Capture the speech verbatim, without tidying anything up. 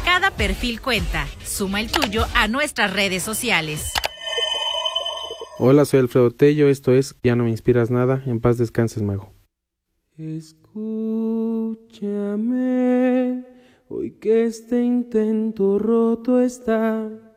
Cada perfil cuenta. Suma el tuyo a nuestras redes sociales. Hola, soy Alfredo Tello, esto es Ya no me inspiras nada, en paz descanses, mago. Escúchame, hoy que este intento roto está.